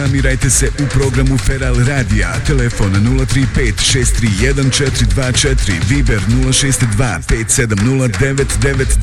Reklamirajte se u programu Feral Radija. Telefon 035 631 424, Viber 062 570 999.